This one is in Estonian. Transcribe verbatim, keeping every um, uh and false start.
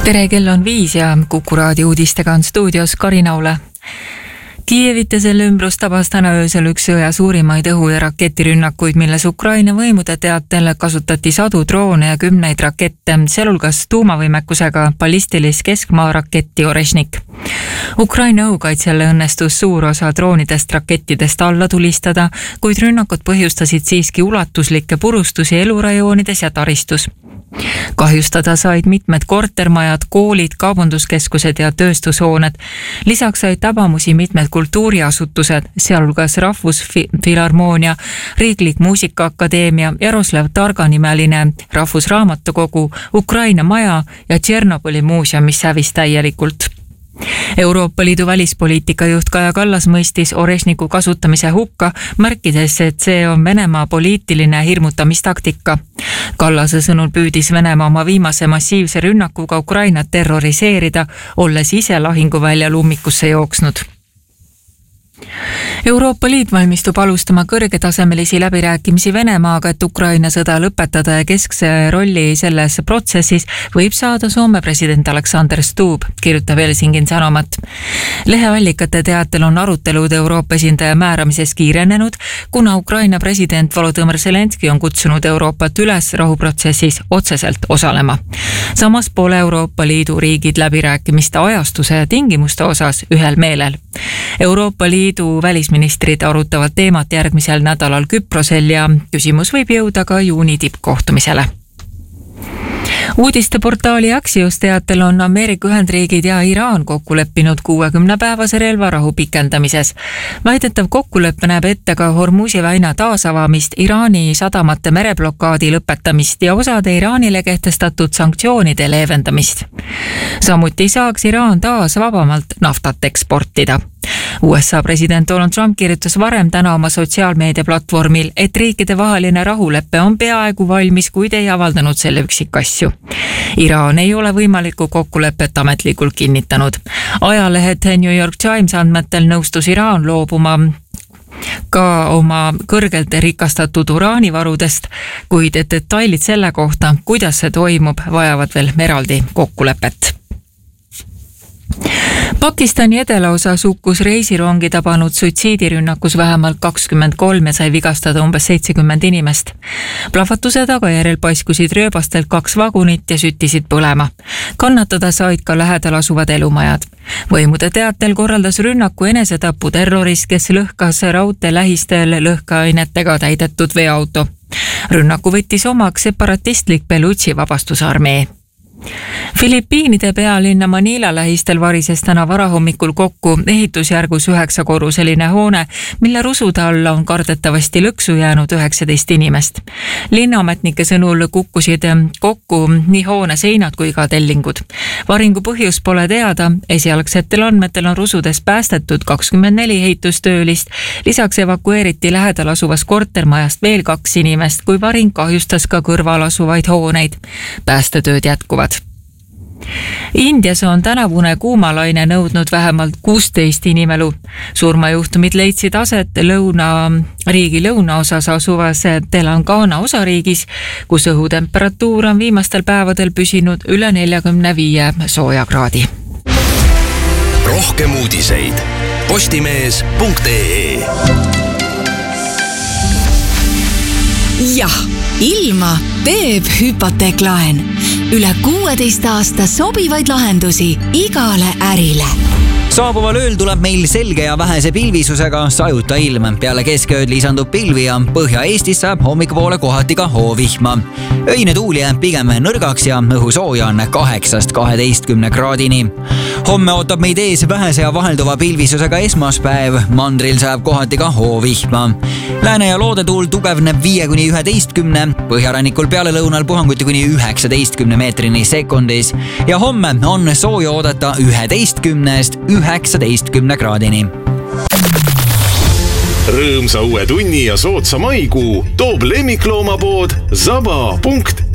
tere, kell on viis ja Kuku raadio uudistega on stuudios Karin Aule. Kiievit ja selle ümbrus tabas täna öösel üks sõja suurimaid õhu- ja raketirünnakuid, milles Ukraina võimude teatel kasutati sadu droone ja kümneid rakette, sealhulgas tuumavõimekusega ballistilis keskmaa raketti Orešnik. Ukraina õhukaitsjale õnnestus suur osa droonidest rakettidest alla tulistada, kuid rünnakud põhjustasid siiski ulatuslikke purustusi elurajoonides ja taristus. Kahjustada said mitmed kortermajad, koolid, kaubanduskeskused ja tööstushooned. Lisaks said tabamusi mitmed kultuuriasutused, sealhulgas Rahvusfilharmoonia, Riiklik Muusikaakadeemia, Jaroslav Targa nimeline Rahvusraamatukogu, Ukraina maja ja Tšernobõli muuseum, mis hävis täielikult. Euroopa Liidu välispoliitika juht Kaja Kallas mõistis Orešniku kasutamise hukka, märkides, et see on Venemaa poliitiline hirmutamistaktika. Kallase sõnul püüdis Venemaa oma viimase massiivse rünnakuga Ukrainat terroriseerida, olles ise lahinguvälja ummikusse jooksnud. Euroopa Liit valmistub alustama kõrgetasemelisi läbirääkimisi Venemaaga, et Ukraina sõda lõpetada ja keskse rolli selles protsessis võib saada Soome president Alexander Stubb, kirjutab Helsingin Sanomat. Leheallikate teatel on arutelud Euroopa esindaja määramises kiirenenud, kuna Ukraina president Volodõmõr Zelenski on kutsunud Euroopat üles rahuprotsessis otseselt osalema. Samas pole Euroopa Liidu riigid läbirääkimiste ajastuse ja tingimuste osas ühel meelel. Euroopa Liidu välisministrid arutavad teemat järgmisel nädalal Küprosel ja küsimus võib jõuda ka juuni tippkohtumisele. Uudisteportaali Axios teatel on Ameerika Ühendriigid ja Iraan kokku leppinud kuuekümne päevase relvarahu pikendamises. Väidetav kokkuleppe näeb ette ka Hormuzi väina taasavamist, Iraani sadamate mereblokaadi lõpetamist ja osade Iraanile kehtestatud sanktsioonide leevendamist. Samuti saaks Iraan taas vabamalt naftat eksportida. U S A president Donald Trump kirjutas varem täna oma sotsiaalmeedia platvormil, et riikide vaheline rahulepe on peaaegu valmis, kuid ei avaldanud selle üksikasju. Iraan ei ole võimalikku kokkulepet ametlikult kinnitanud. Ajalehed New York Times andmetel nõustus Iraan loobuma ka oma kõrgelt rikastatud uraanivarudest, kuid detailid selle kohta, kuidas see toimub, vajavad veel eraldi kokkulepet. Pakistani edelaosas hukkus reisirongi tabanud suitsiidirünnakus vähemalt kakskümmend kolm ja sai vigastada umbes seitsekümmend inimest. Plahvatuse tagajärjel paiskusid rööbastelt kaks vagunit ja süttisid põlema. Kannatada said ka lähedal asuvad elumajad. Võimude teatel korraldas rünnaku enesetapu terrorist, kes lõhkas raudtee lähistel lõhkeainetega täidetud veoauto. Rünnaku võttis omaks separatistlik Belutši vabastusarmee. Filipiinide pealinna Manila lähistel varises täna varahommikul kokku ehitusjärgus üheksakorruseline hoone, mille rusude alla on kardetavasti lõksu jäänud üheksateist inimest. Linnaametnike sõnul kukkusid kokku nii hoone seinad kui ka tellingud. Varingu põhjus pole teada, esialgsetel andmetel on rusudes päästetud kakskümmend neli ehitustöölist, lisaks evakueeriti lähedal asuvast kortermajast veel kaks inimest, kui varing kahjustas ka kõrval asuvaid hooneid. Päästetööd jätkuvad. Indias on tänavune kuumalaine nõudnud vähemalt kuusteist inimelu. Surmajuhtumid leidsid aset lõuna, riigi lõunaosas asuvas Telangana osariigis, kus õhutemperatuur on viimastel päevadel püsinud üle neljakümne viie sooja kraadi. Rohkem uudiseid postimees punkt ee. Jah, ilma teeb hüpoteeklaen. Üle kuueteist aasta sobivaid lahendusi igale ärile. Saabuval ööl tuleb meil selge ja vähese pilvisusega sajuta ilm. Peale keskööd lisandub pilvi ja Põhja-Eestis saab hommikupoole kohati ka hoovihma. Öine tuul jääb pigem nõrgaks ja õhusooja on kaheksast kaheteistkümne kraadini. Homme ootab meid ees vähese ja vahelduva pilvisusega esmaspäev. Mandril saab kohati ka hoovihma. Lääne- ja loodetuul tugevneb viie kuni üheteistkümne, põhjarannikul peale lõunal puhanguti kuni üheksateistkümne meetrini sekundis ja homme on sooja oodata üheteistkümnest üheksateistkümne kraadini. Rõõmsa uue tunni ja sootsa maikuu toob lemmikloomapood zaba punkt